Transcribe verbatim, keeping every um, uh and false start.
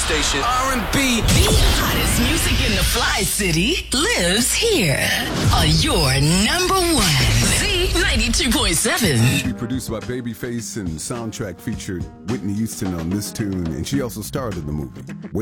station. R and B. The hottest music in the Fly City lives here on your number one. Z ninety-two point seven. Produced by Babyface and soundtrack featured Whitney Houston on this tune, and she also starred in the movie.